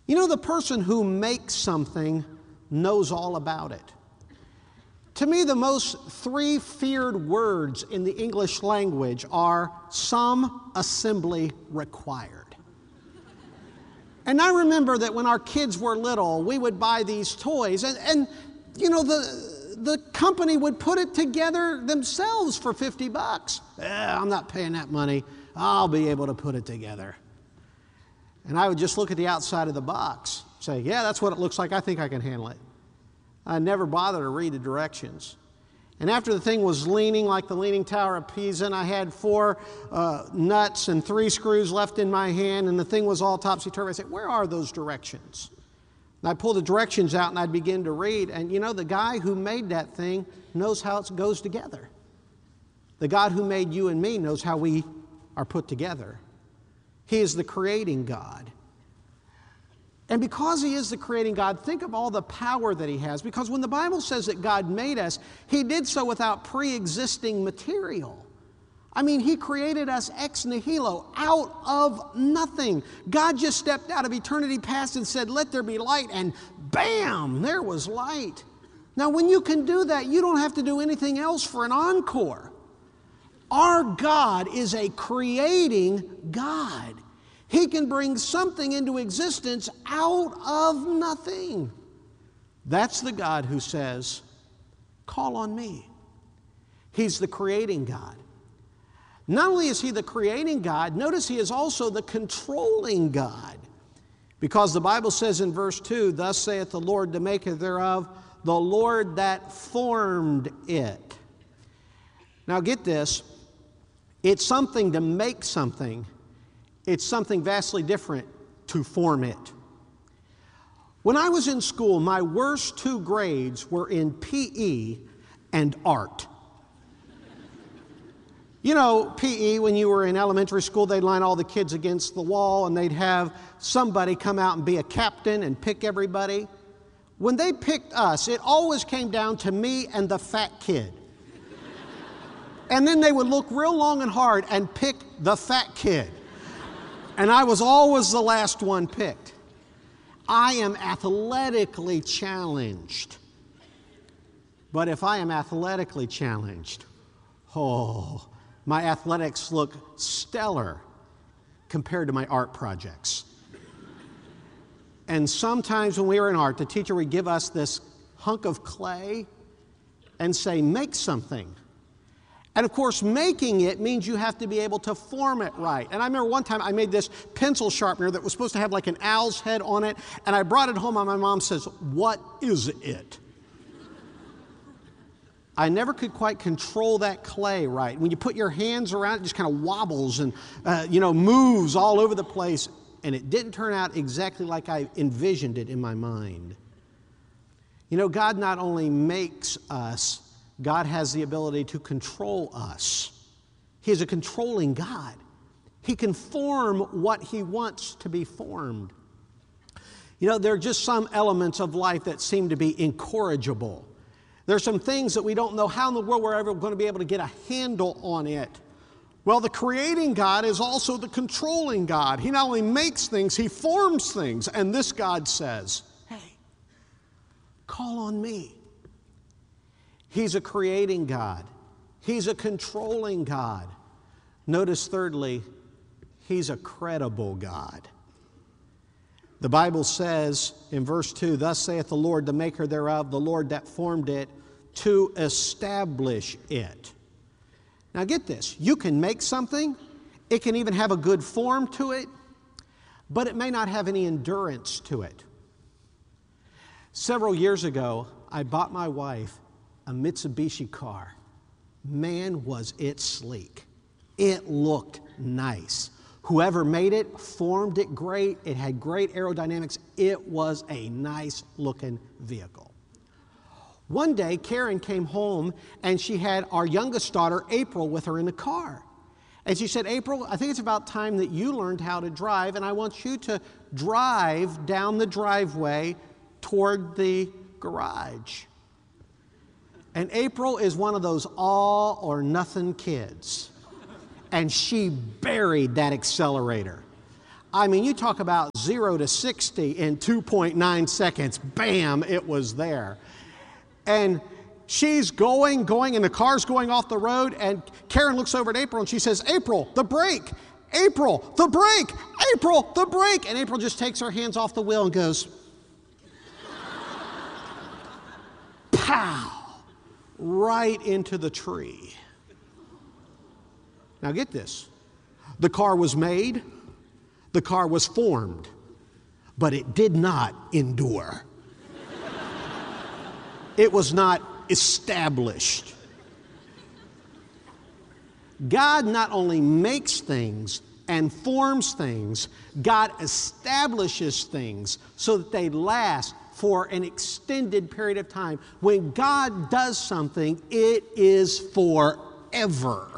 You know, the person who makes something knows all about it. To me, the most three feared words in the English language are some assembly required. And I remember that when our kids were little, we would buy these toys, and you know, the company would put it together themselves for $50. I'm not paying that money. I'll be able to put it together. And I would just look at the outside of the box, say, yeah, that's what it looks like. I think I can handle it. I never bothered to read the directions. And after the thing was leaning like the Leaning Tower of Pisa, and I had 4 nuts and 3 screws left in my hand, and the thing was all topsy-turvy, I said, where are those directions? And I'd pull the directions out, and I'd begin to read. And you know, the guy who made that thing knows how it goes together. The God who made you and me knows how we are put together. He is the creating God. And because He is the creating God, think of all the power that He has. Because when the Bible says that God made us, He did so without pre-existing material. I mean, He created us ex nihilo, out of nothing. God just stepped out of eternity past and said, let there be light, and bam, there was light. Now, when you can do that, you don't have to do anything else for an encore. Our God is a creating God. He can bring something into existence out of nothing. That's the God who says, call on me. He's the creating God. Not only is He the creating God, notice He is also the controlling God. Because the Bible says in verse 2, thus saith the Lord, the maker thereof, the Lord that formed it. Now get this, it's something to make something. It's something vastly different to form it. When I was in school, my worst 2 grades were in PE and art. You know, PE, when you were in elementary school, they'd line all the kids against the wall and they'd have somebody come out and be a captain and pick everybody. When they picked us, it always came down to me and the fat kid. And then they would look real long and hard and pick the fat kid. And I was always the last one picked. I am athletically challenged. But if I am athletically challenged, oh, my athletics look stellar compared to my art projects. And sometimes when we were in art, the teacher would give us this hunk of clay and say, make something. And of course, making it means you have to be able to form it right. And I remember one time I made this pencil sharpener that was supposed to have like an owl's head on it, and I brought it home and my mom says, what is it? I never could quite control that clay right. When you put your hands around it, it just kind of wobbles and moves all over the place. And it didn't turn out exactly like I envisioned it in my mind. You know, God not only makes us, God has the ability to control us. He is a controlling God. He can form what He wants to be formed. You know, there are just some elements of life that seem to be incorrigible. There are some things that we don't know how in the world we're ever going to be able to get a handle on it. Well, the creating God is also the controlling God. He not only makes things, He forms things. And this God says, hey, call on me. He's a creating God. He's a controlling God. Notice thirdly, He's a credible God. The Bible says in verse 2, thus saith the Lord, the maker thereof, the Lord that formed it, to establish it. Now get this, you can make something, it can even have a good form to it, but it may not have any endurance to it. Several years ago, I bought my wife a Mitsubishi car. Man, was it sleek. It looked nice. Whoever made it formed it great. It had great aerodynamics. It was a nice looking vehicle. One day, Karen came home and she had our youngest daughter, April, with her in the car. And she said, April, I think it's about time that you learned how to drive, and I want you to drive down the driveway toward the garage. And April is one of those all or nothing kids. And she buried that accelerator. I mean, you talk about 0 to 60 in 2.9 seconds. Bam, it was there. And she's going, and the car's going off the road, and Karen looks over at April and she says, April, the brake! April, the brake! April, the brake! And April just takes her hands off the wheel and goes, pow! Right into the tree. Now get this. The car was made, the car was formed, but it did not endure. It was not established. God not only makes things and forms things, God establishes things so that they last for an extended period of time. When God does something, it is forever.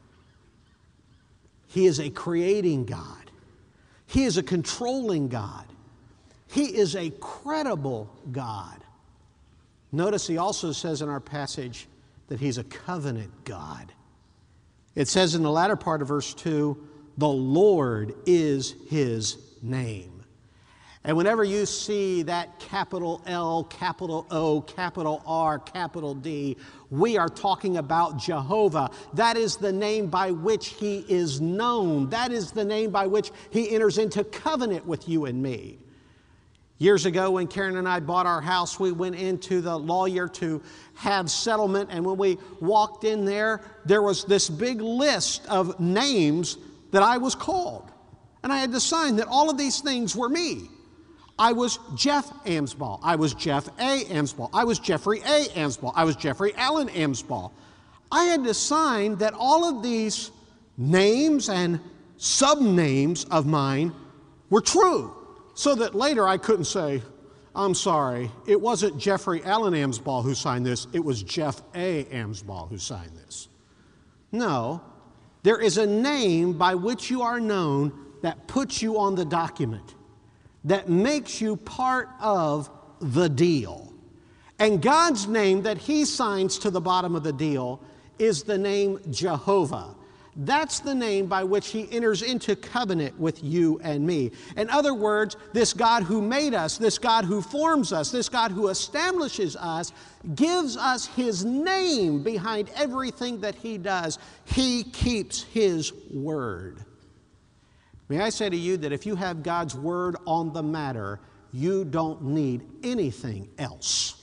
He is a creating God. He is a controlling God. He is a credible God. Notice he also says in our passage that He's a covenant God. It says in the latter part of verse 2, the Lord is His name. And whenever you see that capital L, capital O, capital R, capital D, we are talking about Jehovah. That is the name by which He is known. That is the name by which He enters into covenant with you and me. Years ago, when Karen and I bought our house, we went into the lawyer to have settlement, and when we walked in there, there was this big list of names that I was called. And I had to sign that all of these things were me. I was Jeff Amsball. I was Jeff A. Amsball. I was Jeffrey A. Amsball. I was Jeffrey Allen Amsball. I had to sign that all of these names and sub-names of mine were true, so that later I couldn't say, I'm sorry, it wasn't Jeffrey Allen Amsball who signed this, it was Jeff A. Amsball who signed this. No, there is a name by which you are known that puts you on the document, that makes you part of the deal. And God's name that He signs to the bottom of the deal is the name Jehovah. That's the name by which He enters into covenant with you and me. In other words, this God who made us, this God who forms us, this God who establishes us, gives us His name behind everything that He does. He keeps His word. May I say to you that if you have God's word on the matter, you don't need anything else.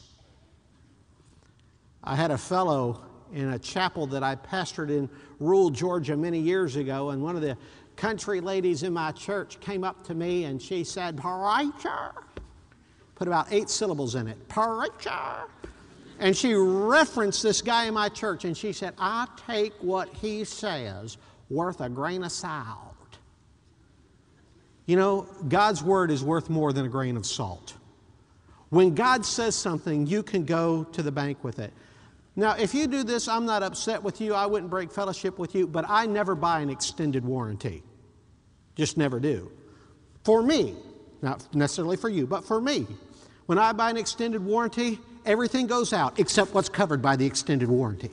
I had a fellow in a chapel that I pastored in rural Georgia many years ago, and one of the country ladies in my church came up to me and she said, "Preacher," put about 8 syllables in it, "Preacher." And she referenced this guy in my church, and she said, "I take what he says worth a grain of salt." You know, God's word is worth more than a grain of salt. When God says something, you can go to the bank with it. Now, if you do this, I'm not upset with you. I wouldn't break fellowship with you, but I never buy an extended warranty. Just never do. For me, not necessarily for you, but for me. When I buy an extended warranty, everything goes out except what's covered by the extended warranty.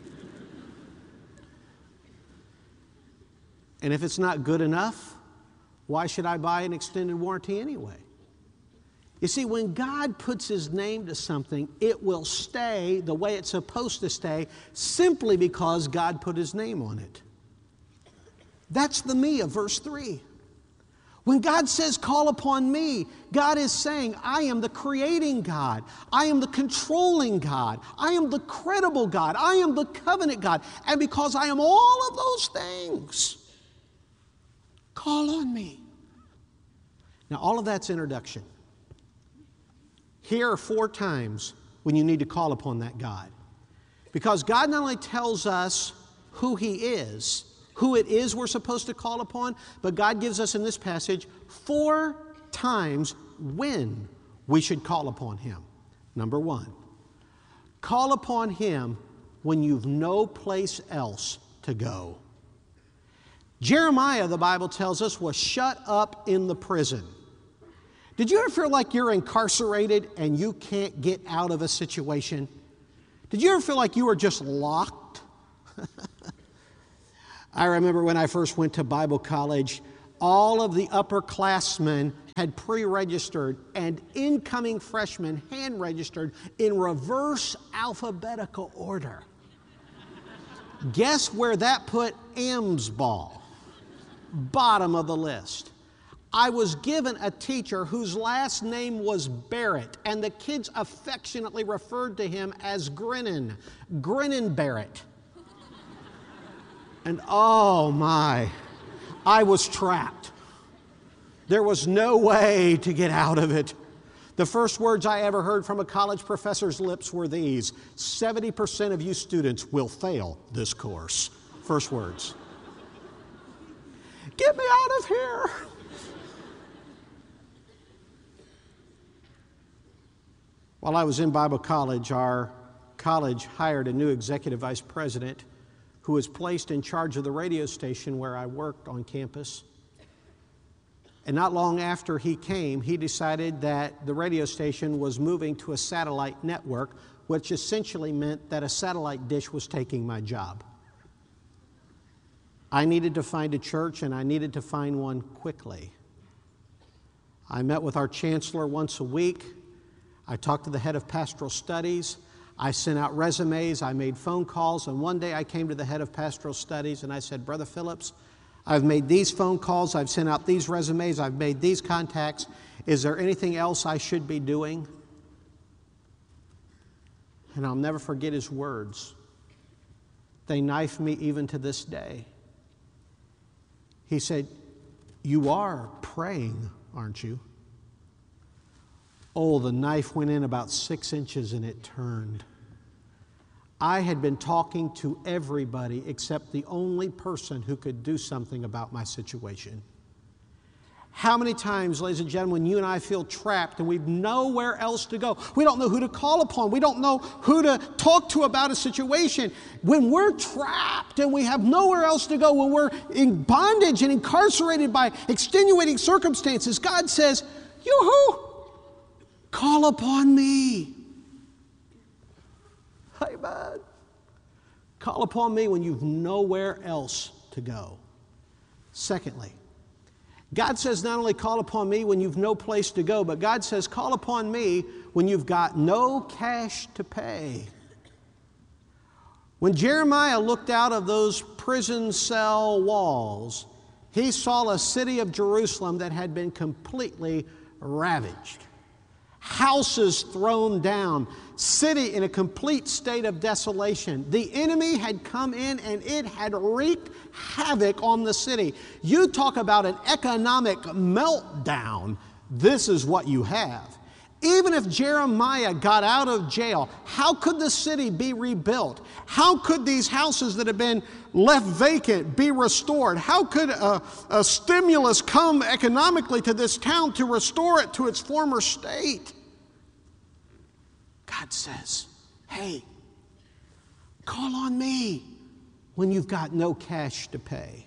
And if it's not good enough, why should I buy an extended warranty anyway? You see, when God puts His name to something, it will stay the way it's supposed to stay simply because God put His name on it. That's the me of verse 3. When God says, "Call upon me," God is saying, I am the creating God. I am the controlling God. I am the credible God. I am the covenant God. And because I am all of those things, call on me. Now, all of that's introduction. Here are 4 times when you need to call upon that God. Because God not only tells us who He is, who it is we're supposed to call upon, but God gives us in this passage 4 times when we should call upon Him. Number 1, call upon Him when you've no place else to go. Jeremiah, the Bible tells us, was shut up in the prison. Did you ever feel like you're incarcerated and you can't get out of a situation? Did you ever feel like you were just locked? I remember when I first went to Bible college, All of the upperclassmen had pre-registered, and incoming freshmen hand-registered in reverse alphabetical order. Guess where that put Amsball? Bottom of the list. I was given a teacher whose last name was Barrett, and the kids affectionately referred to him as Grinnin Barrett. And oh my, I was trapped. There was no way to get out of it. The first words I ever heard from a college professor's lips were these: 70% of you students will fail this course. First words. Get me out of here. While I was in Bible college, our college hired a new executive vice president who was placed in charge of the radio station where I worked on campus. And not long after he came, he decided that the radio station was moving to a satellite network, which essentially meant that a satellite dish was taking my job. I needed to find a church, and I needed to find one quickly. I met with our chancellor once a week. I talked to the head of pastoral studies. I sent out resumes. I made phone calls. And one day I came to the head of pastoral studies and I said, Brother Phillips, I've made these phone calls. I've sent out these resumes. I've made these contacts. Is there anything else I should be doing? And I'll never forget his words. They knife me even to this day. He said, you are praying, aren't you? Oh, the knife went in about 6 inches and it turned. I had been talking to everybody except the only person who could do something about my situation. How many times, ladies and gentlemen, you and I feel trapped and we've nowhere else to go? We don't know who to call upon. We don't know who to talk to about a situation. When we're trapped and we have nowhere else to go, when we're in bondage and incarcerated by extenuating circumstances, God says, yoo-hoo! Call upon me. Amen. Call upon me when you've nowhere else to go. Secondly, God says not only call upon me when you've no place to go, but God says call upon me when you've got no cash to pay. When Jeremiah looked out of those prison cell walls, he saw a city of Jerusalem that had been completely ravaged. Houses thrown down, city in a complete state of desolation. The enemy had come in and it had wreaked havoc on the city. You talk about an economic meltdown, this is what you have. Even if Jeremiah got out of jail, how could the city be rebuilt? How could these houses that have been left vacant be restored? How could a stimulus come economically to this town to restore it to its former state? God says, hey, call on me when you've got no cash to pay.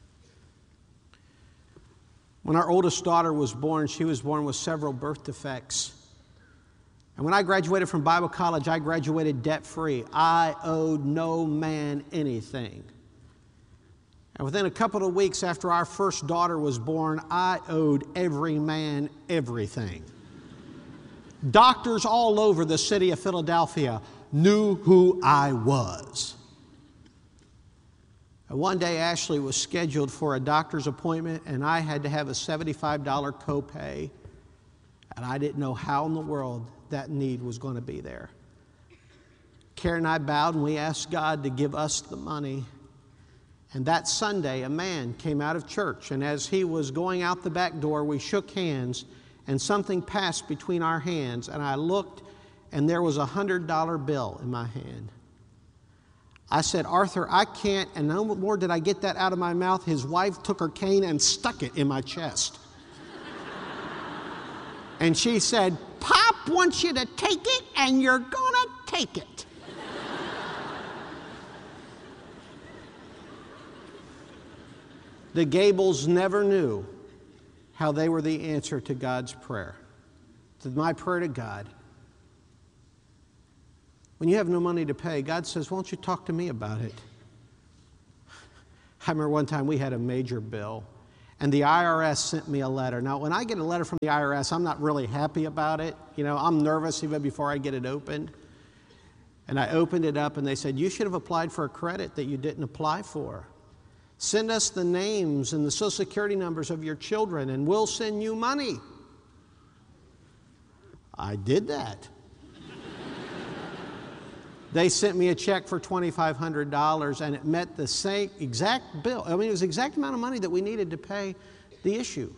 When our oldest daughter was born, she was born with several birth defects. And when I graduated from Bible college, I graduated debt-free. I owed no man anything. And within a couple of weeks after our first daughter was born, I owed every man everything. Doctors all over the city of Philadelphia knew who I was. And one day, Ashley was scheduled for a doctor's appointment, and I had to have a $75 copay. And I didn't know how in the world that need was going to be there. Karen and I bowed and we asked God to give us the money. And that Sunday, a man came out of church, and as he was going out the back door, we shook hands, and something passed between our hands, and I looked, and there was a $100 bill in my hand. I said, Arthur, I can't, and no more did I get that out of my mouth. His wife took her cane and stuck it in my chest. And she said, Pop wants you to take it, and you're gonna take it. The Gables never knew how they were the answer to God's prayer, to my prayer to God. When you have no money to pay, God says, won't you talk to me about it? I remember one time we had a major bill, and the IRS sent me a letter. Now, when I get a letter from the IRS, I'm not really happy about it. You know, I'm nervous even before I get it opened. And I opened it up, and they said, you should have applied for a credit that you didn't apply for. Send us the names and the Social Security numbers of your children, and we'll send you money. I did that. They sent me a check for $2,500, and it met the same exact bill. I mean, it was the exact amount of money that we needed to pay the issue.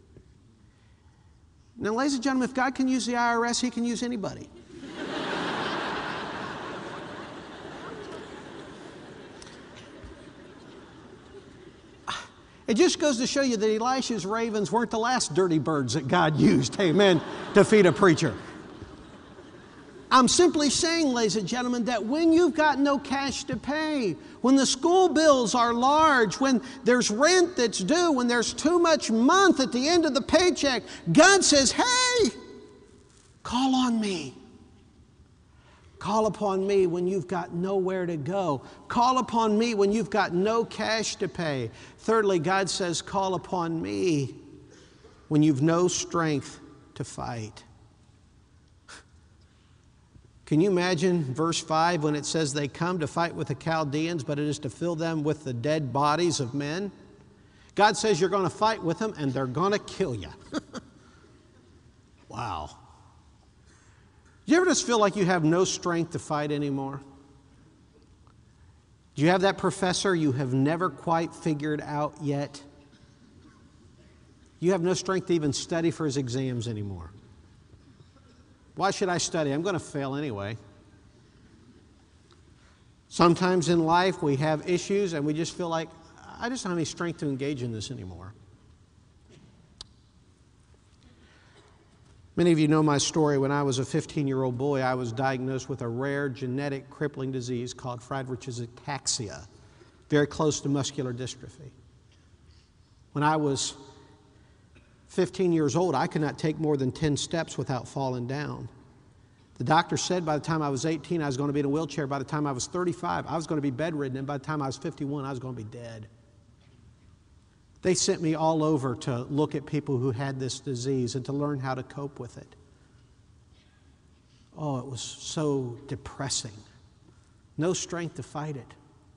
Now, ladies and gentlemen, if God can use the IRS, He can use anybody. It just goes to show you that Elisha's ravens weren't the last dirty birds that God used, amen, to feed a preacher. I'm simply saying, ladies and gentlemen, that when you've got no cash to pay, when the school bills are large, when there's rent that's due, when there's too much month at the end of the paycheck, God says, hey, call on me. Call upon me when you've got nowhere to go. Call upon me when you've got no cash to pay. Thirdly, God says, call upon me when you've no strength to fight. Can you imagine verse 5 when it says they come to fight with the Chaldeans, but it is to fill them with the dead bodies of men? God says you're going to fight with them and they're going to kill you. Wow. Do you ever just feel like you have no strength to fight anymore? Do you have that professor you have never quite figured out yet? You have no strength to even study for his exams anymore. Why should I study? I'm going to fail anyway. Sometimes in life we have issues and we just feel like, I just don't have any strength to engage in this anymore. Many of you know my story. When I was a 15-year-old boy, I was diagnosed with a rare genetic crippling disease called Friedreich's ataxia, very close to muscular dystrophy. When I was 15 years old, I could not take more than 10 steps without falling down. The doctor said by the time I was 18, I was going to be in a wheelchair. By the time I was 35, I was going to be bedridden. And by the time I was 51, I was going to be dead. They sent me all over to look at people who had this disease and to learn how to cope with it. Oh, it was so depressing. No strength to fight it.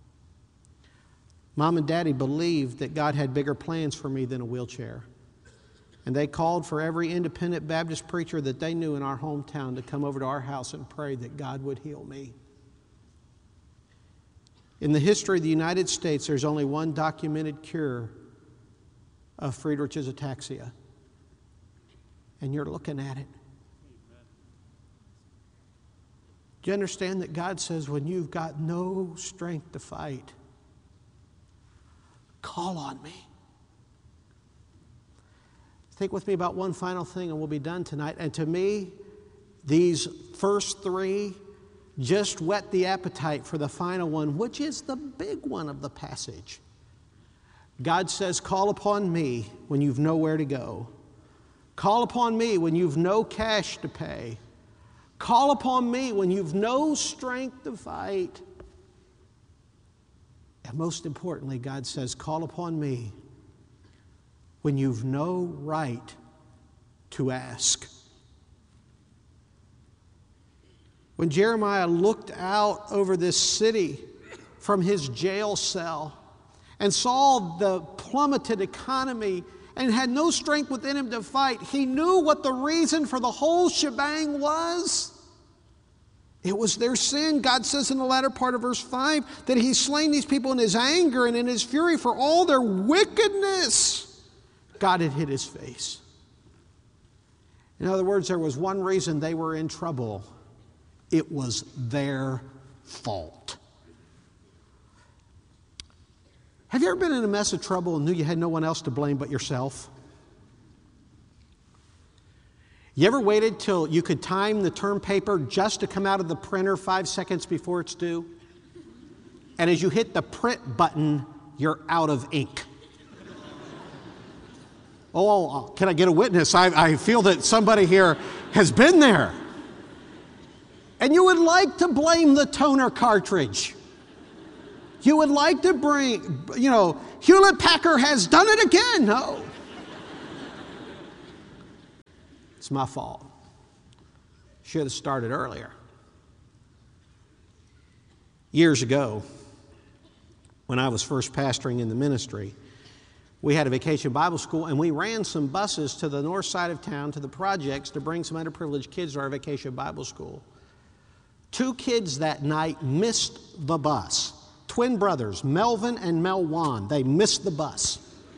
Mom and Daddy believed that God had bigger plans for me than a wheelchair. And they called for every independent Baptist preacher that they knew in our hometown to come over to our house and pray that God would heal me. In the history of the United States, there's only one documented cure of Friedreich's ataxia. And you're looking at it. Do you understand that God says when you've got no strength to fight, call on me? Think with me about one final thing and we'll be done tonight. And to me, these first three just whet the appetite for the final one, which is the big one of the passage. God says, call upon me when you've nowhere to go. Call upon me when you've no cash to pay. Call upon me when you've no strength to fight. And most importantly, God says, call upon me when you've no right to ask. When Jeremiah looked out over this city from his jail cell and saw the plummeted economy and had no strength within him to fight, he knew what the reason for the whole shebang was. It was their sin. God says in the latter part of verse 5 that He's slain these people in His anger and in His fury for all their wickedness. God had hid His face. In other words, there was one reason they were in trouble. It was their fault. Have you ever been in a mess of trouble and knew you had no one else to blame but yourself? You ever waited till you could time the term paper just to come out of the printer 5 seconds before it's due? And as you hit the print button, you're out of ink. Oh, can I get a witness? I feel that somebody here has been there. And you would like to blame the toner cartridge. You would like to Hewlett-Packard has done it again. No. It's my fault. Should have started earlier. Years ago, when I was first pastoring in the ministry, we had a vacation Bible school, and we ran some buses to the north side of town to the projects to bring some underprivileged kids to our vacation Bible school. 2 kids that night missed the bus. Twin brothers, Melvin and Melwan. They missed the bus.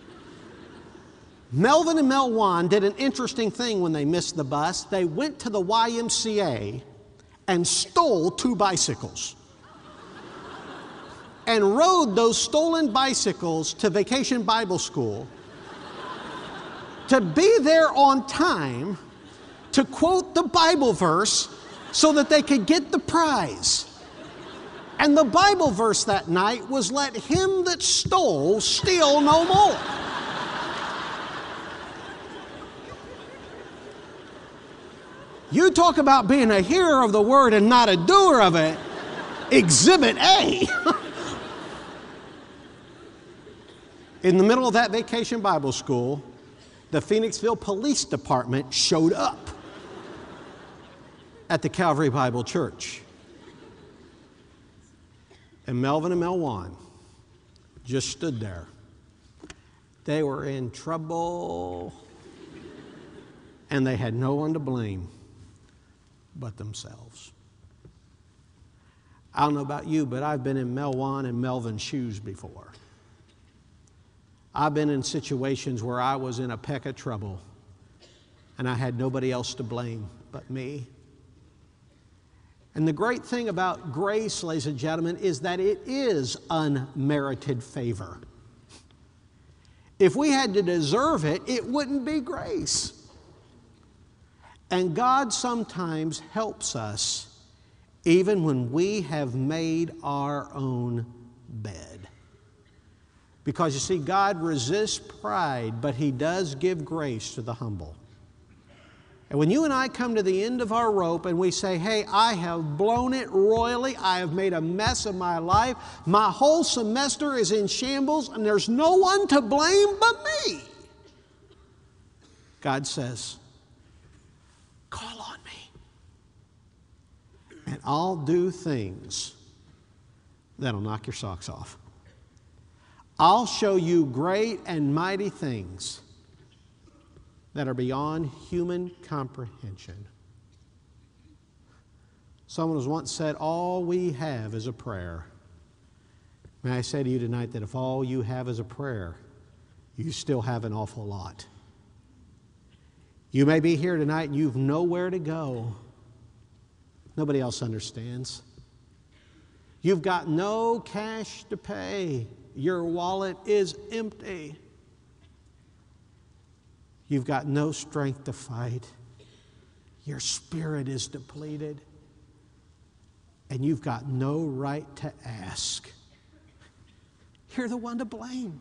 Melvin and Melwan did an interesting thing when they missed the bus. They went to the YMCA and stole 2 bicycles and rode those stolen bicycles to Vacation Bible School to be there on time to quote the Bible verse so that they could get the prize. And the Bible verse that night was, "Let him that stole steal no more." You talk about being a hearer of the word and not a doer of it. Exhibit A. In the middle of that vacation Bible school, the Phoenixville Police Department showed up at the Calvary Bible Church. And Melvin and Melwan just stood there. They were in trouble, and they had no one to blame but themselves. I don't know about you, but I've been in Melwan and Melvin's shoes before. I've been in situations where I was in a peck of trouble and I had nobody else to blame but me. And the great thing about grace, ladies and gentlemen, is that it is unmerited favor. If we had to deserve it, it wouldn't be grace. And God sometimes helps us even when we have made our own bed. Because you see, God resists pride, but He does give grace to the humble. And when you and I come to the end of our rope and we say, "Hey, I have blown it royally. I have made a mess of my life. My whole semester is in shambles and there's no one to blame but me," God says, "Call on me and I'll do things that'll knock your socks off. I'll show you great and mighty things that are beyond human comprehension." Someone has once said, "All we have is a prayer." May I say to you tonight that if all you have is a prayer, you still have an awful lot. You may be here tonight and you've nowhere to go. Nobody else understands. You've got no cash to pay. Your wallet is empty. You've got no strength to fight. Your spirit is depleted. And you've got no right to ask. You're the one to blame.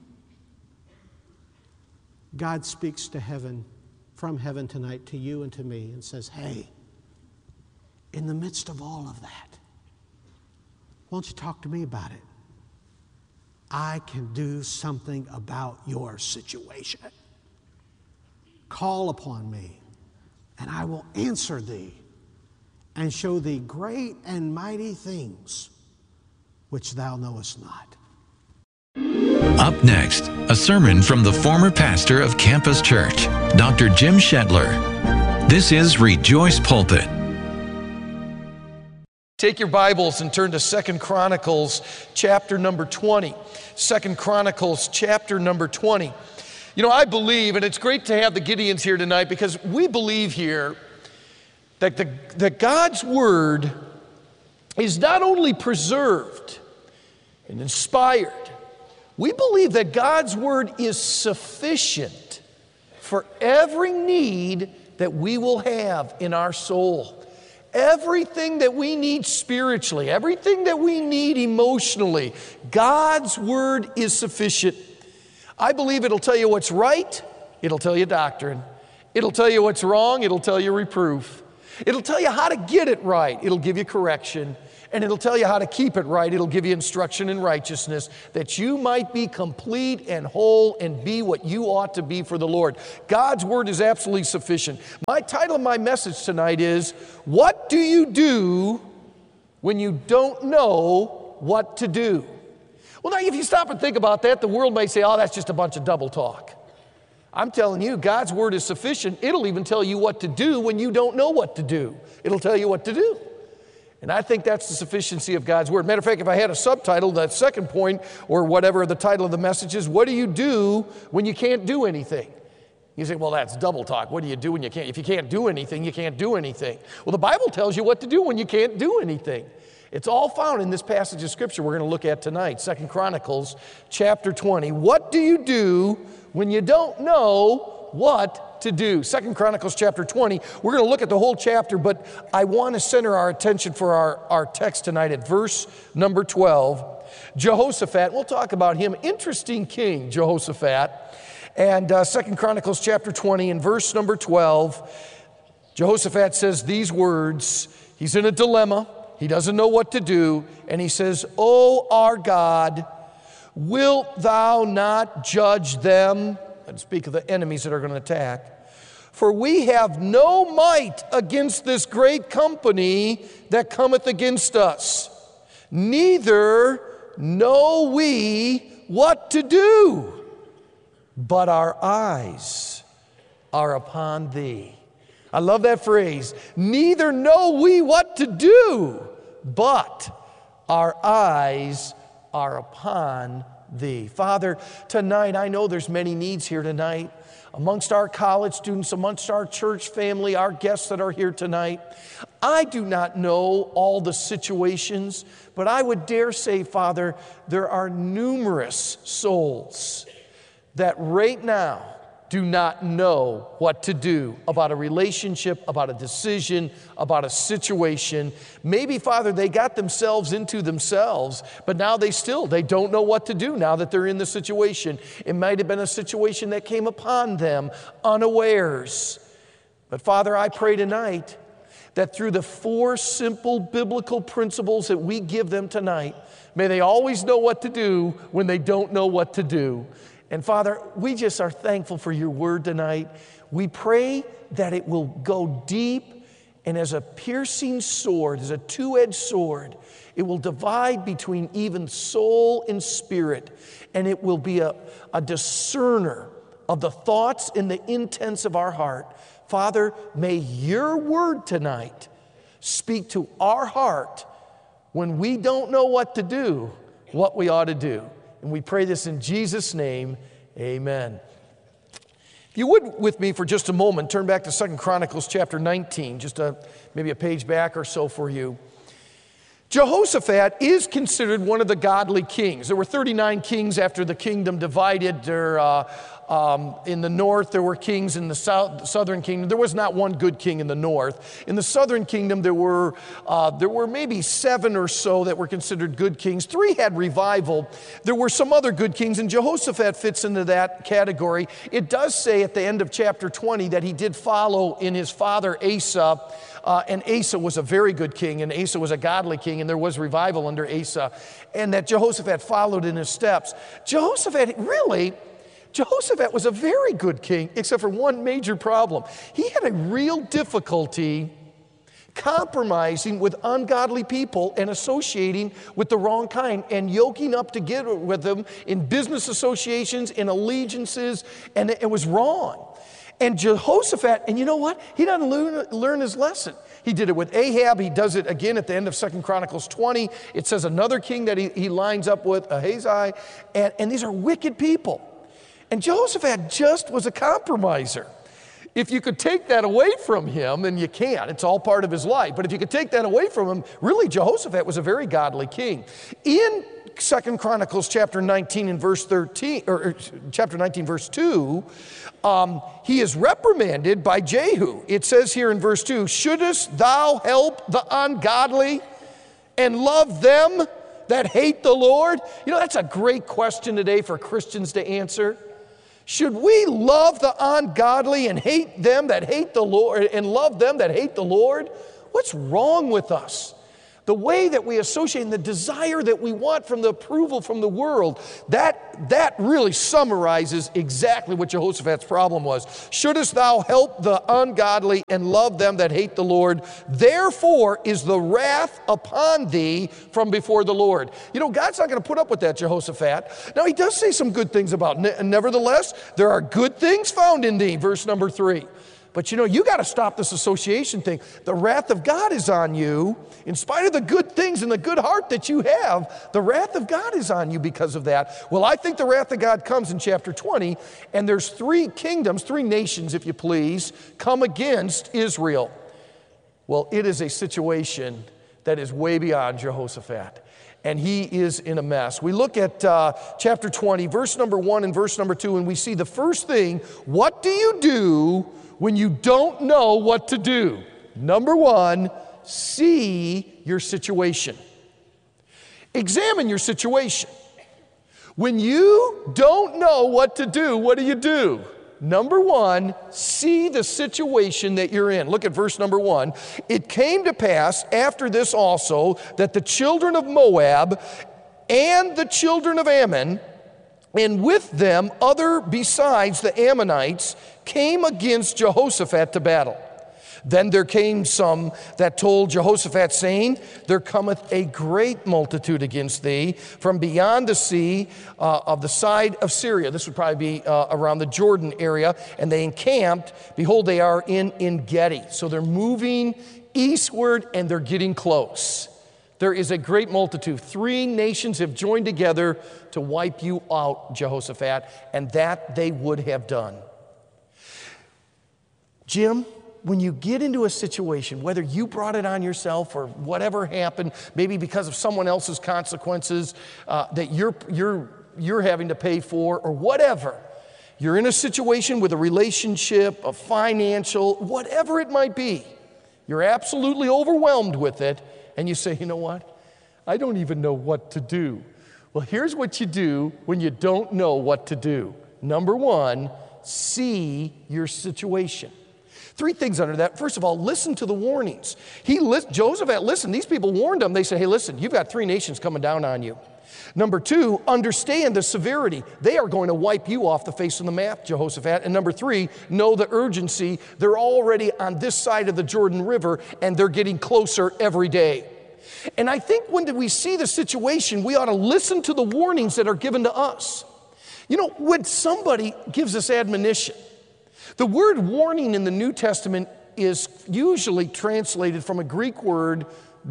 God speaks to heaven, from heaven tonight to you and to me, and says, "Hey, in the midst of all of that, won't you talk to me about it? I can do something about your situation. Call upon me, and I will answer thee and show thee great and mighty things which thou knowest not." Up next, a sermon from the former pastor of Campus Church, Dr. Jim Shetler. This is Rejoice Pulpit. Take your Bibles and turn to 2 Chronicles chapter number 20. 2 Chronicles chapter number 20. You know, I believe, and it's great to have the Gideons here tonight, because we believe here that God's Word is not only preserved and inspired, we believe that God's Word is sufficient for every need that we will have in our soul. Everything that we need spiritually, everything that we need emotionally, God's Word is sufficient. I believe it'll tell you what's right, it'll tell you doctrine. It'll tell you what's wrong, it'll tell you reproof. It'll tell you how to get it right, it'll give you correction. and it'll tell you how to keep it right. It'll give you instruction in righteousness, that you might be complete and whole and be what you ought to be for the Lord. God's Word is absolutely sufficient. My title of my message tonight is, What Do You Do When You Don't Know What to Do? Well, now, if you stop and think about that, the world may say, oh, that's just a bunch of double talk. I'm telling you, God's Word is sufficient. It'll even tell you what to do when you don't know what to do. It'll tell you what to do. And I think that's the sufficiency of God's Word. Matter of fact, if I had a subtitle, that second point, or whatever the title of the message is, what do you do when you can't do anything? You say, well, that's double talk. What do you do when you can't? If you can't do anything, you can't do anything. Well, the Bible tells you what to do when you can't do anything. It's all found in this passage of Scripture we're going to look at tonight, 2 Chronicles chapter 20. What do you do when you don't know what to do? 2 Chronicles chapter 20. We're going to look at the whole chapter, but I want to center our attention for our text tonight at verse number 12. Jehoshaphat, we'll talk about him. Interesting king, Jehoshaphat. And 2 Chronicles chapter 20 and verse number 12, Jehoshaphat says these words. He's in a dilemma. He doesn't know what to do. And he says, O our God, wilt thou not judge them? And speak of the enemies that are going to attack. For we have no might against this great company that cometh against us. Neither know we what to do, but our eyes are upon thee. I love that phrase. Neither know we what to do, but our eyes are upon thee. Father, tonight, I know there's many needs here tonight. Amongst our college students, amongst our church family, our guests that are here tonight. I do not know all the situations, but I would dare say, Father, there are numerous souls that right now do not know what to do about a relationship, about a decision, about a situation. Maybe, Father, they got themselves into themselves, but now they don't know what to do now that they're in the situation. It might have been a situation that came upon them unawares. But Father, I pray tonight that through the 4 simple biblical principles that we give them tonight, may they always know what to do when they don't know what to do. And Father, we just are thankful for your word tonight. We pray that it will go deep and as a piercing sword, as a two-edged sword, it will divide between even soul and spirit. And it will be a discerner of the thoughts and the intents of our heart. Father, may your word tonight speak to our heart when we don't know what to do, what we ought to do. And we pray this in Jesus' name, amen. If you would, with me for just a moment, turn back to 2 Chronicles chapter 19, just maybe a page back or so for you. Jehoshaphat is considered one of the godly kings. There were 39 kings after the kingdom divided. In the north, there were kings. In the southern kingdom, there was not one good king in the north. In the southern kingdom, there were maybe 7 or so that were considered good kings. 3 had revival. There were some other good kings, and Jehoshaphat fits into that category. It does say at the end of chapter 20 that he did follow in his father Asa, and Asa was a very good king, and Asa was a godly king, and there was revival under Asa, and that Jehoshaphat followed in his steps. Jehoshaphat was a very good king, except for one major problem. He had a real difficulty compromising with ungodly people and associating with the wrong kind and yoking up together with them in business associations, in allegiances, and it was wrong. And Jehoshaphat, and you know what? He doesn't learn his lesson. He did it with Ahab. He does it again at the end of 2 Chronicles 20. It says another king that he lines up with, Ahaziah, and these are wicked people. And Jehoshaphat just was a compromiser. If you could take that away from him, and you can't, it's all part of his life, but if you could take that away from him, really Jehoshaphat was a very godly king. In 2 Chronicles chapter 19 and verse 13, or chapter 19 verse 2, he is reprimanded by Jehu. It says here in verse 2, shouldest thou help the ungodly and love them that hate the Lord? You know, that's a great question today for Christians to answer. Should we love the ungodly and hate them that hate the Lord, and love them that hate the Lord? What's wrong with us? The way that we associate and the desire that we want from the approval from the world, that really summarizes exactly what Jehoshaphat's problem was. Shouldest thou help the ungodly and love them that hate the Lord? Therefore is the wrath upon thee from before the Lord. You know, God's not going to put up with that, Jehoshaphat. Now, he does say some good things about it. Nevertheless, there are good things found in thee, verse number 3. But you know, you got to stop this association thing. The wrath of God is on you. In spite of the good things and the good heart that you have, the wrath of God is on you because of that. Well, I think the wrath of God comes in chapter 20, and there's 3 kingdoms, 3 nations, if you please, come against Israel. Well, it is a situation that is way beyond Jehoshaphat, and he is in a mess. We look at chapter 20, verse number 1 and verse number 2, and we see the first thing, what do you do when you don't know what to do? Number 1, see your situation. Examine your situation. When you don't know what to do, what do? Number 1, see the situation that you're in. Look at verse number 1. It came to pass after this also that the children of Moab and the children of Ammon, and with them other besides the Ammonites, came against Jehoshaphat to battle. Then there came some that told Jehoshaphat, saying, there cometh a great multitude against thee from beyond the sea of the side of Syria. This would probably be around the Jordan area. And they encamped. Behold, they are in En-gedi. So they're moving eastward and they're getting close. There is a great multitude. 3 nations have joined together to wipe you out, Jehoshaphat, and that they would have done. Jim, when you get into a situation, whether you brought it on yourself or whatever happened, maybe because of someone else's consequences that you're having to pay for or whatever, you're in a situation with a relationship, a financial, whatever it might be, you're absolutely overwhelmed with it, and you say, you know what? I don't even know what to do. Well, here's what you do when you don't know what to do. Number 1, see your situation. 3 things under that. First of all, listen to the warnings. Jehoshaphat listened. These people warned him. They said, hey, listen, you've got 3 nations coming down on you. Number 2, understand the severity. They are going to wipe you off the face of the map, Jehoshaphat. And number 3, know the urgency. They're already on this side of the Jordan River, and they're getting closer every day. And I think when we see the situation, we ought to listen to the warnings that are given to us. You know, when somebody gives us admonition, the word warning in the New Testament is usually translated from a Greek word.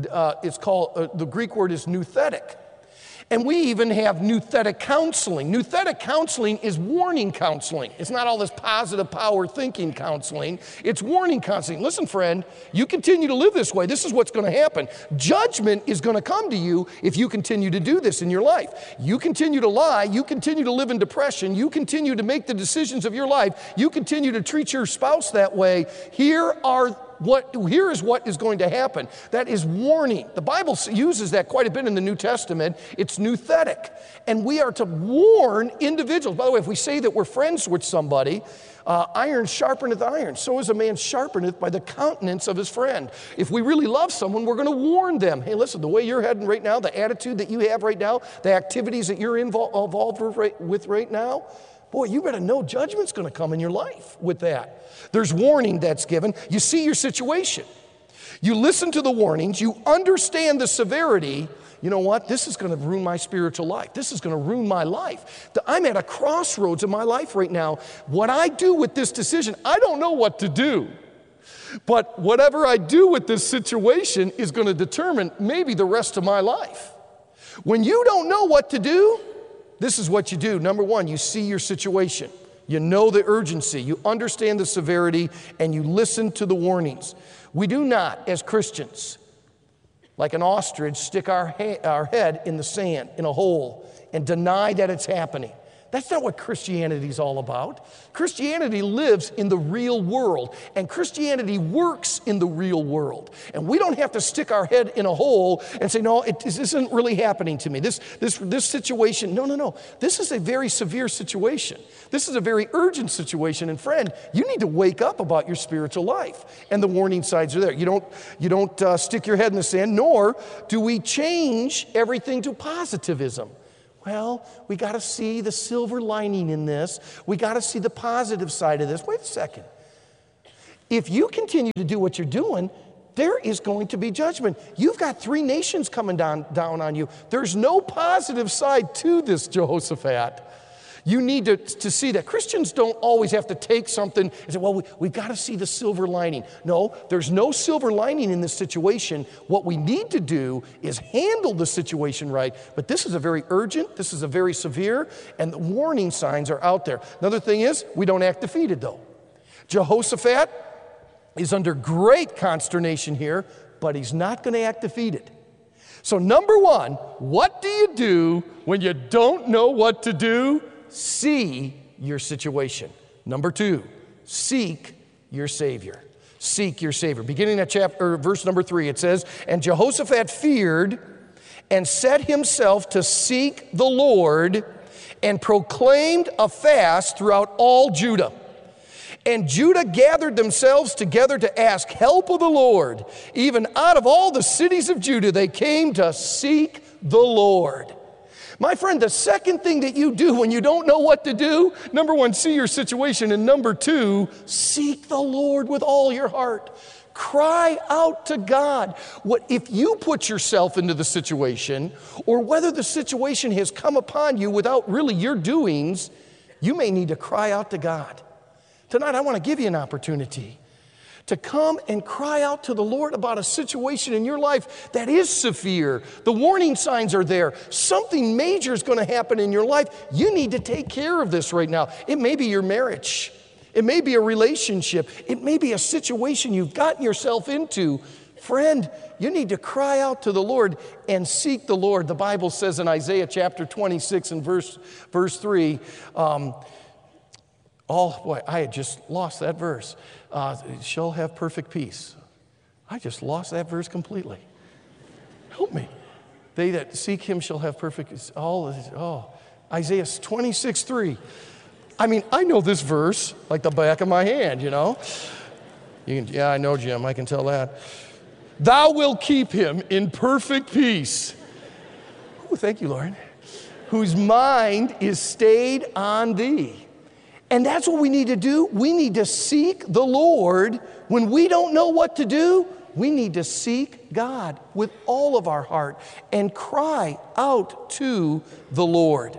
The Greek word is nouthetic. And we even have nouthetic counseling. Nouthetic counseling is warning counseling. It's not all this positive power thinking counseling. It's warning counseling. Listen, friend, you continue to live this way, this is what's going to happen. Judgment is going to come to you if you continue to do this in your life. You continue to lie. You continue to live in depression. You continue to make the decisions of your life. You continue to treat your spouse that way. Here is what is going to happen. That is warning. The Bible uses that quite a bit in the New Testament. It's nouthetic. And we are to warn individuals. By the way, if we say that we're friends with somebody, iron sharpeneth iron. So is a man sharpeneth by the countenance of his friend. If we really love someone, we're going to warn them. Hey, listen, the way you're heading right now, the attitude that you have right now, the activities that you're involved with right now, boy, you better know judgment's going to come in your life with that. There's warning that's given. You see your situation. You listen to the warnings. You understand the severity. You know what? This is going to ruin my spiritual life. This is going to ruin my life. I'm at a crossroads in my life right now. What I do with this decision, I don't know what to do. But whatever I do with this situation is going to determine maybe the rest of my life. When you don't know what to do, this is what you do. Number 1, you see your situation. You know the urgency. You understand the severity, and you listen to the warnings. We do not, as Christians, like an ostrich, stick our head in the sand, in a hole, and deny that it's happening. That's not what Christianity is all about. Christianity lives in the real world, and Christianity works in the real world. And we don't have to stick our head in a hole and say, no, this isn't really happening to me. This situation, no. This is a very severe situation. This is a very urgent situation. And friend, you need to wake up about your spiritual life. And the warning signs are there. You don't stick your head in the sand, nor do we change everything to positivism. Well, we got to see the silver lining in this. We got to see the positive side of this. Wait a second. If you continue to do what you're doing, there is going to be judgment. You've got 3 nations coming down on you. There's no positive side to this, Jehoshaphat. You need to see that. Christians don't always have to take something and say, well, we've got to see the silver lining. No, there's no silver lining in this situation. What we need to do is handle the situation right. But this is a very urgent, this is a very severe, and the warning signs are out there. Another thing is, we don't act defeated, though. Jehoshaphat is under great consternation here, but he's not going to act defeated. So number 1, what do you do when you don't know what to do? See your situation. Number 2, seek your Savior. Seek your Savior. Beginning at verse number 3, it says, and Jehoshaphat feared and set himself to seek the Lord and proclaimed a fast throughout all Judah. And Judah gathered themselves together to ask help of the Lord. Even out of all the cities of Judah, they came to seek the Lord. My friend, the second thing that you do when you don't know what to do, number 1, see your situation, and number 2, seek the Lord with all your heart. Cry out to God. If you put yourself into the situation, or whether the situation has come upon you without really your doings, you may need to cry out to God. Tonight, I want to give you an opportunity to come and cry out to the Lord about a situation in your life that is severe. The warning signs are there. Something major is going to happen in your life. You need to take care of this right now. It may be your marriage. It may be a relationship. It may be a situation you've gotten yourself into. Friend, you need to cry out to the Lord and seek the Lord. The Bible says in Isaiah chapter 26 and verse 3, I had just lost that verse. Shall have perfect peace. I just lost that verse completely. Help me. They that seek him shall have perfect peace. Isaiah 26:3. I mean, I know this verse like the back of my hand, you know. Yeah, I know, Jim. I can tell that. Thou wilt keep him in perfect peace. Oh, thank you, Lord. Whose mind is stayed on thee. And that's what we need to do. We need to seek the Lord. When we don't know what to do, we need to seek God with all of our heart and cry out to the Lord.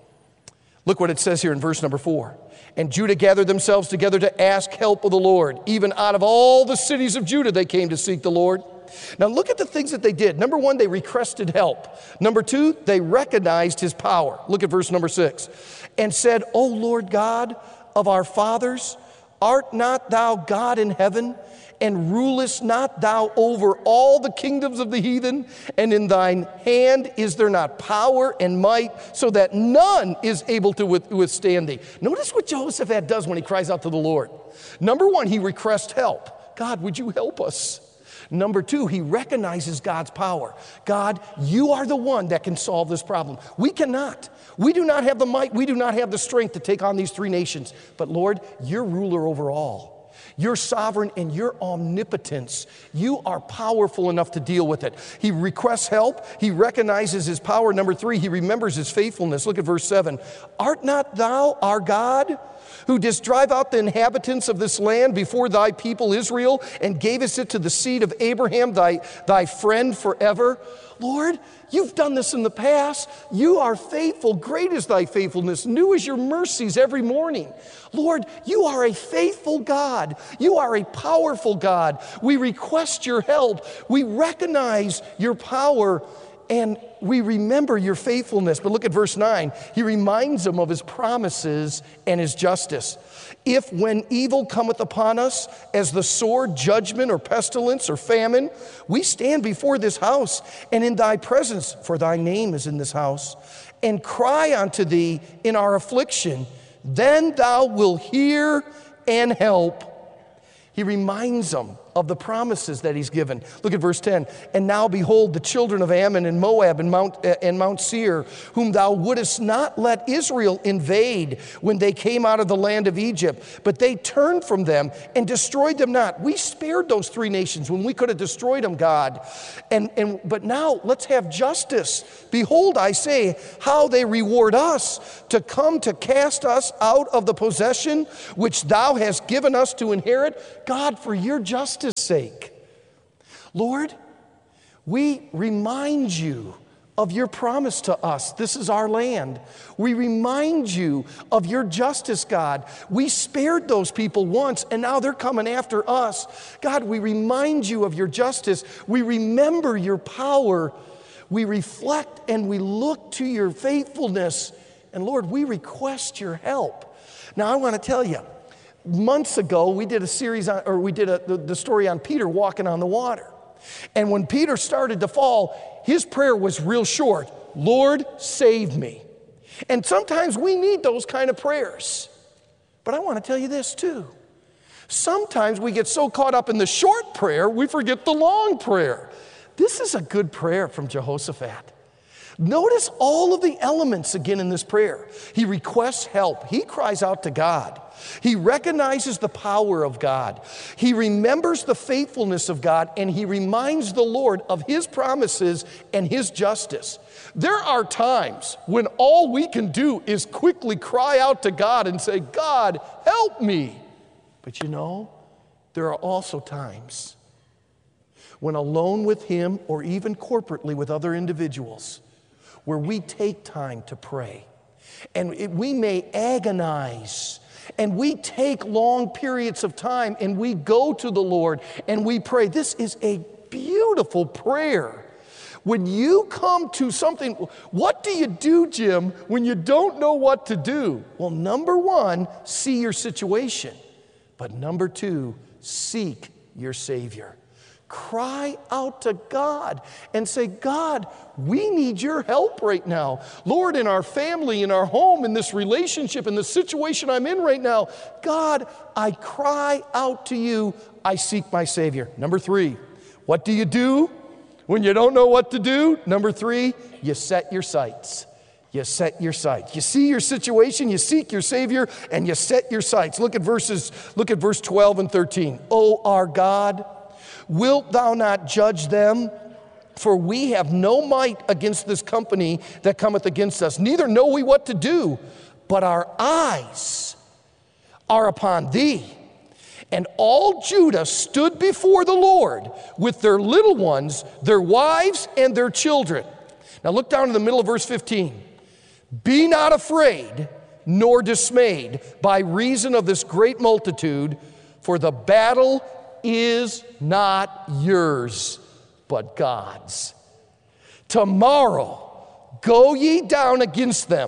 Look what it says here in verse number 4. And Judah gathered themselves together to ask help of the Lord. Even out of all the cities of Judah, they came to seek the Lord. Now look at the things that they did. Number 1, they requested help. Number 2, they recognized his power. Look at verse number 6. And said, O Lord God of our fathers, art not thou God in heaven? And rulest not thou over all the kingdoms of the heathen? And in thine hand is there not power and might, so that none is able to withstand thee? Notice what Jehoshaphat does when he cries out to the Lord. Number 1, he requests help. God, would you help us? Number 2, he recognizes God's power. God, you are the one that can solve this problem. We cannot. We do not have the might. We do not have the strength to take on these 3 nations. But Lord, you're ruler over all. You're sovereign and your omnipotence. You are powerful enough to deal with it. He requests help. He recognizes his power. Number 3, he remembers his faithfulness. Look at verse 7. Art not thou our God, who didst drive out the inhabitants of this land before thy people Israel, and gavest it to the seed of Abraham, thy friend forever? Lord, you've done this in the past. You are faithful. Great is thy faithfulness. New is your mercies every morning. Lord, you are a faithful God. You are a powerful God. We request your help. We recognize your power, and we remember your faithfulness. But look at verse 9. He reminds them of his promises and his justice. If when evil cometh upon us, as the sword, judgment, or pestilence, or famine, we stand before this house, and in thy presence, for thy name is in this house, and cry unto thee in our affliction, then thou wilt hear and help. He reminds them of the promises that he's given. Look at verse 10. And now behold, the children of Ammon and Moab and Mount Seir, whom thou wouldest not let Israel invade when they came out of the land of Egypt, but they turned from them and destroyed them not. We spared those three nations when we could have destroyed them, God. But now let's have justice. Behold, I say, how they reward us to come to cast us out of the possession which thou hast given us to inherit. God, for your justice sake. Lord, we remind you of your promise to us. This is our land. We remind you of your justice, God. We spared those people once, and now they're coming after us. God, we remind you of your justice. We remember your power. We reflect and we look to your faithfulness. And Lord, we request your help. Now, I want to tell you, months ago, we did a series on, or we did the story on Peter walking on the water. And when Peter started to fall, his prayer was real short. Lord, save me. And sometimes we need those kind of prayers. But I want to tell you this too. Sometimes we get so caught up in the short prayer, we forget the long prayer. This is a good prayer from Jehoshaphat. Notice all of the elements again in this prayer. He requests help. He cries out to God. He recognizes the power of God. He remembers the faithfulness of God, and he reminds the Lord of his promises and his justice. There are times when all we can do is quickly cry out to God and say, God, help me. But you know, there are also times when alone with him or even corporately with other individuals, where we take time to pray. And we may agonize, and we take long periods of time, and we go to the Lord, and we pray. This is a beautiful prayer. When you come to something, what do you do, Jim, when you don't know what to do? Well, number one, see your situation. But number two, seek your Savior. Cry out to God and say, God, we need your help right now. Lord, in our family, in our home, in this relationship, in the situation I'm in right now, God, I cry out to you. I seek my Savior. Number three, what do you do when you don't know what to do? Number three, you set your sights. You set your sights. You see your situation, you seek your Savior, and you set your sights. Look at verse 12 and 13. O our God, wilt thou not judge them? For we have no might against this company that cometh against us. Neither know we what to do, but our eyes are upon thee. And all Judah stood before the Lord with their little ones, their wives, and their children. Now look down in the middle of verse 15. Be not afraid nor dismayed by reason of this great multitude, for the battle is not yours, but God's. Tomorrow go ye down against them.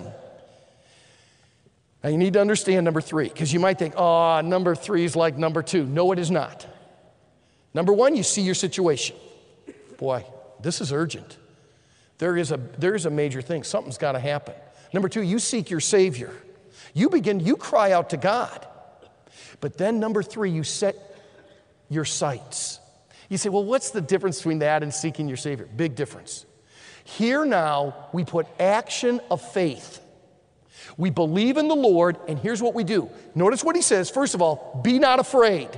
Now you need to understand number three, because you might think, oh, number three is like number two. No, it is not. Number one, you see your situation. Boy, this is urgent. There is a major thing. Something's got to happen. Number two, you seek your Savior. You cry out to God. But then number three, you set your sights. You say, well, what's the difference between that and seeking your Savior? Big difference. Here now, we put action of faith. We believe in the Lord, and here's what we do. Notice what he says. First of all, be not afraid,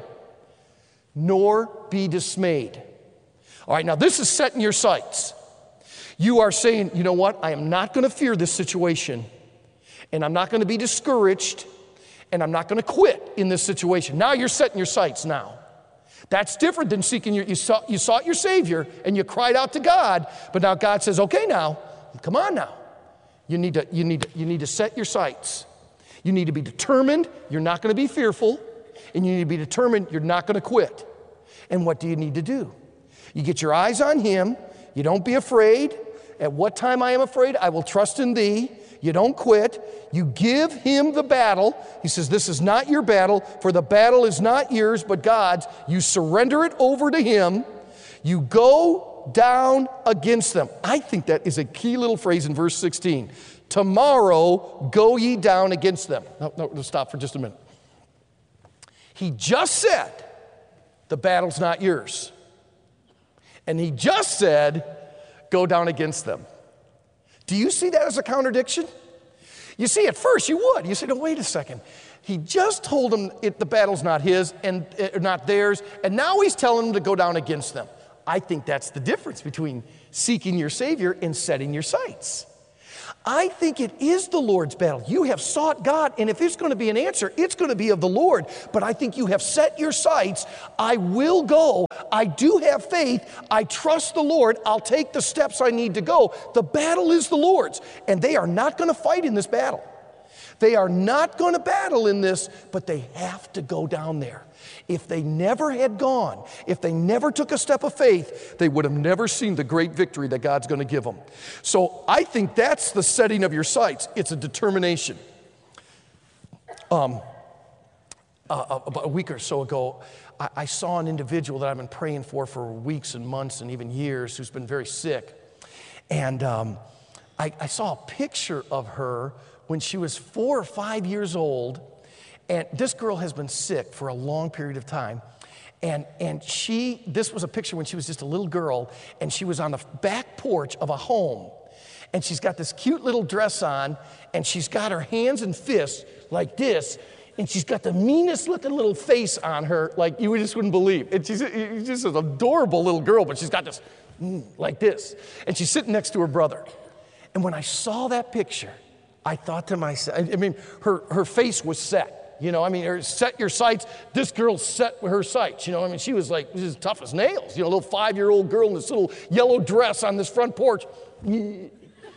nor be dismayed. All right, now this is setting your sights. You are saying, you know what? I am not going to fear this situation, and I'm not going to be discouraged, and I'm not going to quit in this situation. Now you're setting your sights now. That's different than seeking you sought your Savior, and you cried out to God, but now God says, okay, now, come on now. You need to set your sights. You need to be determined you're not going to be fearful, and you need to be determined you're not going to quit. And what do you need to do? You get your eyes on Him. You don't be afraid. At what time I am afraid, I will trust in thee. You don't quit. You give him the battle. He says, this is not your battle, for the battle is not yours, but God's. You surrender it over to him. You go down against them. I think that is a key little phrase in verse 16. Tomorrow go ye down against them. No, stop for just a minute. He just said, the battle's not yours. And he just said, go down against them. Do you see that as a contradiction? You see, at first you would. You say, no, wait a second. He just told them the battle's not his and not theirs, and now he's telling them to go down against them. I think that's the difference between seeking your Savior and setting your sights. I think it is the Lord's battle. You have sought God, and if it's going to be an answer, it's going to be of the Lord. But I think you have set your sights. I will go. I do have faith. I trust the Lord. I'll take the steps I need to go. The battle is the Lord's, and they are not going to fight in this battle. They are not going to battle in this, but they have to go down there. If they never had gone, if they never took a step of faith, they would have never seen the great victory that God's going to give them. So I think that's the setting of your sights. It's a determination. About a week or so ago, I saw an individual that I've been praying for weeks and months and even years who's been very sick. And I saw a picture of her when she was 4 or 5 years old. And this girl has been sick for a long period of time. And this was a picture when she was just a little girl, and she was on the back porch of a home. And she's got this cute little dress on, and she's got her hands and fists like this, and she's got the meanest looking little face on her, like you just wouldn't believe. And she's just an adorable little girl, but she's got this like this. And she's sitting next to her brother. And when I saw that picture, I thought to myself, I mean, her face was set. You know, I mean, set your sights. This girl set her sights. You know, I mean, she was as tough as nails. You know, a little 5-year-old girl in this little yellow dress on this front porch. And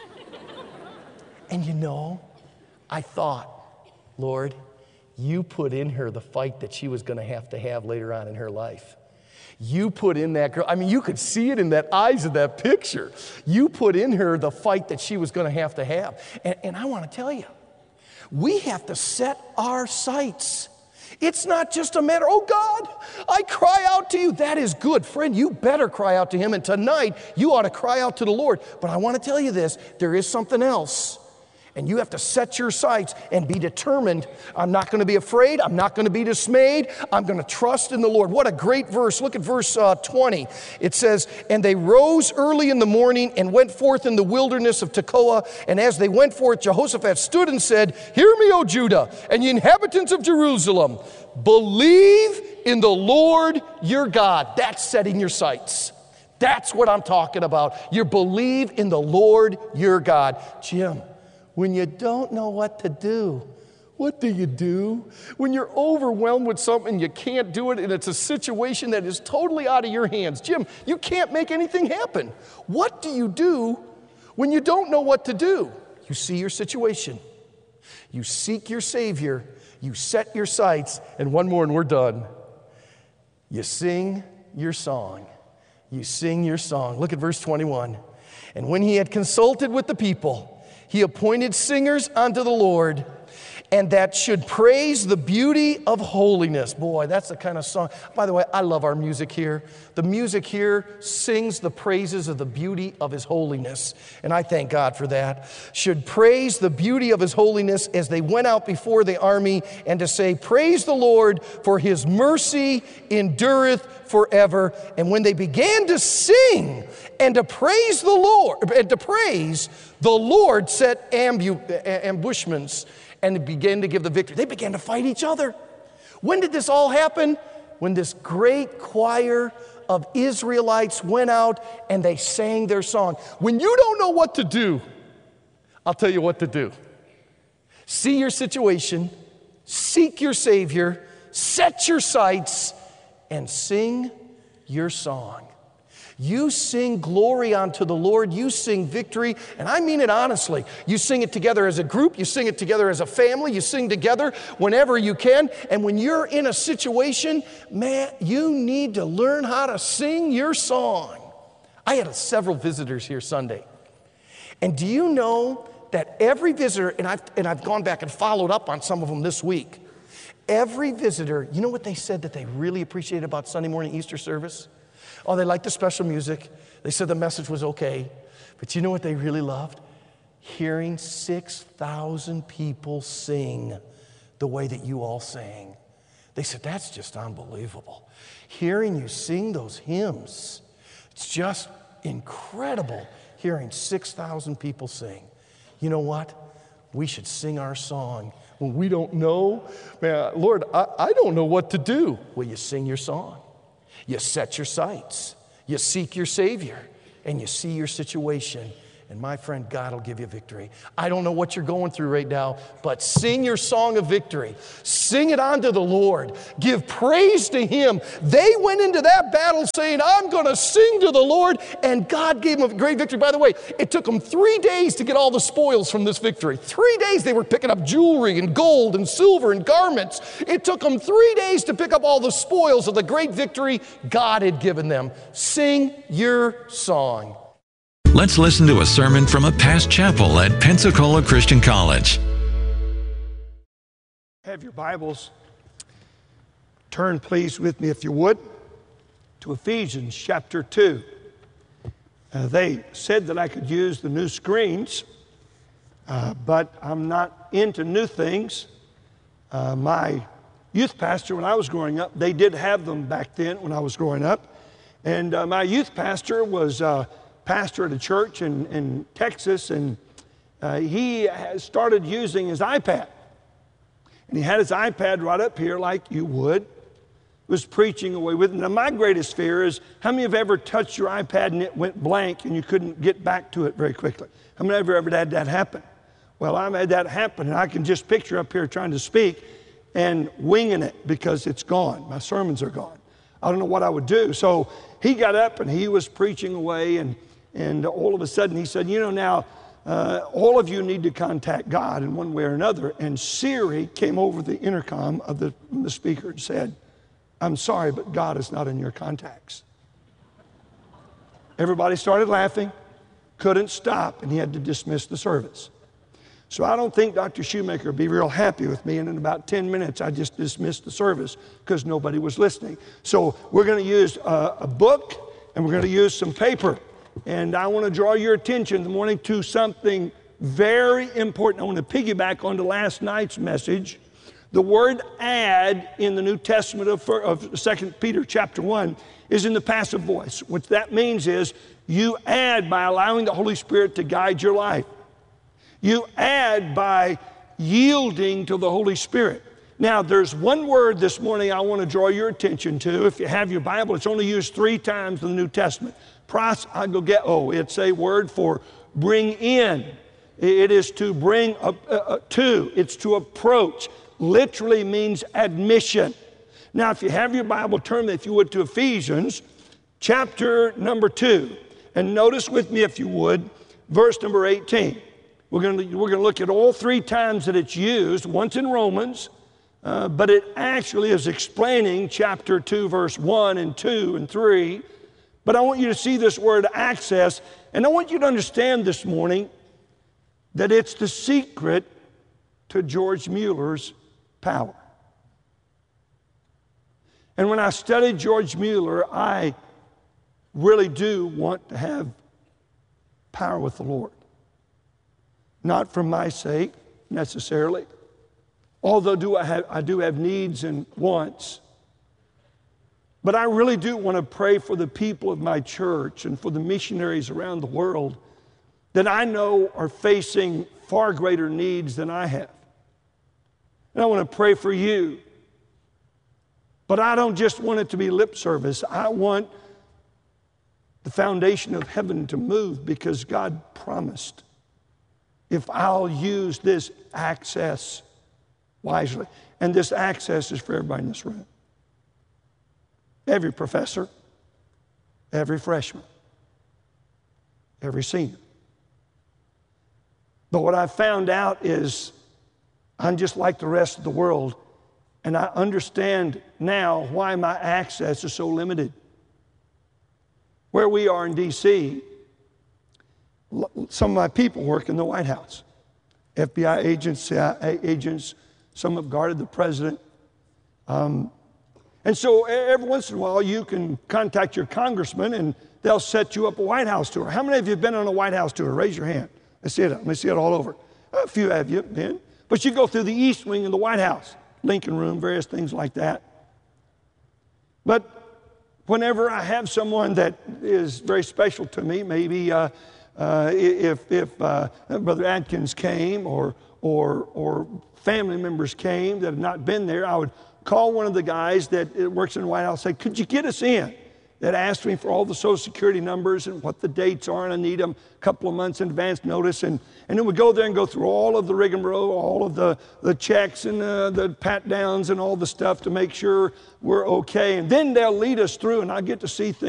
you know, I thought, Lord, you put in her the fight that she was going to have later on in her life. You put in that girl. I mean, you could see it in that eyes of that picture. You put in her the fight that she was going to have. And I want to tell you, we have to set our sights. It's not just a matter, oh God, I cry out to you. That is good. Friend, you better cry out to him. And tonight, you ought to cry out to the Lord. But I want to tell you this, there is something else. And you have to set your sights and be determined. I'm not going to be afraid. I'm not going to be dismayed. I'm going to trust in the Lord. What a great verse. Look at verse 20. It says, and they rose early in the morning and went forth in the wilderness of Tekoa. And as they went forth, Jehoshaphat stood and said, hear me, O Judah, and ye inhabitants of Jerusalem. Believe in the Lord your God. That's setting your sights. That's what I'm talking about. You believe in the Lord your God. Jim, when you don't know what to do, what do you do? When you're overwhelmed with something, you can't do it, and it's a situation that is totally out of your hands. Jim, you can't make anything happen. What do you do when you don't know what to do? You see your situation. You seek your Savior. You set your sights. And one more and we're done. You sing your song. You sing your song. Look at verse 21. And when he had consulted with the people, he appointed singers unto the Lord, and that should praise the beauty of holiness. Boy, that's the kind of song. By the way, I love our music here. The music here sings the praises of the beauty of his holiness, and I thank God for that. Should praise the beauty of his holiness as they went out before the army, and to say, praise the Lord, for his mercy endureth forever. And when they began to sing and to praise the Lord set ambushments and began to give the victory. They began to fight each other. When did this all happen? When this great choir of Israelites went out and they sang their song. When you don't know what to do, I'll tell you what to do. See your situation, seek your Savior, set your sights, and sing your song. You sing glory unto the Lord. You sing victory. And I mean it honestly. You sing it together as a group. You sing it together as a family. You sing together whenever you can. And when you're in a situation, man, you need to learn how to sing your song. I had several visitors here Sunday. And do you know that every visitor, and I've gone back and followed up on some of them this week, every visitor, you know what they said that they really appreciated about Sunday morning Easter service? Oh, they liked the special music. They said the message was okay. But you know what they really loved? Hearing 6,000 people sing the way that you all sang. They said, that's just unbelievable. Hearing you sing those hymns, it's just incredible hearing 6,000 people sing. You know what? We should sing our song when we don't know. Man, Lord, I don't know what to do. Well, you sing your song. You set your sights. You seek your Savior. And you see your situation. And my friend, God will give you victory. I don't know what you're going through right now, but sing your song of victory. Sing it unto the Lord. Give praise to Him. They went into that battle saying, I'm going to sing to the Lord, and God gave them a great victory. By the way, it took them 3 days to get all the spoils from this victory. 3 days they were picking up jewelry and gold and silver and garments. It took them 3 days to pick up all the spoils of the great victory God had given them. Sing your song. Let's listen to a sermon from a past chapel at Pensacola Christian College. Have your Bibles. Turn, please, with me, if you would, to Ephesians chapter 2. They said that I could use the new screens, but I'm not into new things. My youth pastor, when I was growing up, they did have them back then when I was growing up. And my youth pastor was pastor at a church in Texas, and he started using his iPad. And he had his iPad right up here like you would, was preaching away with it. Now, my greatest fear is, how many have ever touched your iPad and it went blank and you couldn't get back to it very quickly? How many have ever had that happen? Well, I've had that happen, and I can just picture up here trying to speak and winging it because it's gone. My sermons are gone. I don't know what I would do. So he got up and he was preaching away, and all of a sudden he said, you know, now all of you need to contact God in one way or another. And Siri came over the intercom of the speaker and said, I'm sorry, but God is not in your contacts. Everybody started laughing, couldn't stop, and he had to dismiss the service. So I don't think Dr. Shoemaker would be real happy with me, and in about 10 minutes I just dismissed the service because nobody was listening. So we're going to use a book, and we're going to use some paper. And I want to draw your attention this morning to something very important. I want to piggyback onto last night's message. The word add in the New Testament of 2 Peter chapter 1 is in the passive voice. What that means is you add by allowing the Holy Spirit to guide your life. You add by yielding to the Holy Spirit. Now, there's one word this morning I want to draw your attention to. If you have your Bible, it's only used 3 times in the New Testament. Prosagogeo, it's a word for bring in. It is to bring to. It's to approach. Literally means admission. Now, if you have your Bible, turn, if you would, to Ephesians chapter number 2. And notice with me, if you would, verse number 18. We're going to look at all 3 times that it's used, once in Romans, but it actually is explaining chapter 2, verse 1 and 2 and 3. But I want you to see this word access, and I want you to understand this morning that it's the secret to George Mueller's power. And when I studied George Mueller, I really do want to have power with the Lord. Not for my sake, necessarily. Although I do have needs and wants. But I really do want to pray for the people of my church and for the missionaries around the world that I know are facing far greater needs than I have. And I want to pray for you. But I don't just want it to be lip service. I want the foundation of heaven to move, because God promised, if I'll use this access wisely. And this access is for everybody in this room. Every professor, every freshman, every senior. But what I found out is I'm just like the rest of the world, and I understand now why my access is so limited. Where we are in D.C., Some of my people work in the White House. FBI agents, CIA agents, some have guarded the president. And so every once in a while you can contact your congressman and they'll set you up a White House tour. How many of you have been on a White House tour? Raise your hand. Let's see it. Let me see it all over. A few of you have been. But you go through the East Wing of the White House, Lincoln Room, various things like that. But whenever I have someone that is very special to me, maybe if Brother Atkins came or family members came that had not been there, I would call one of the guys that works in the White House and say, could you get us in? That asked me for all the Social Security numbers and what the dates are, and I need them a couple of months in advance notice. And then we go there and go through all of the rigmarole, all of the checks and the pat downs and all the stuff to make sure we're okay. And then they'll lead us through, and I get to see things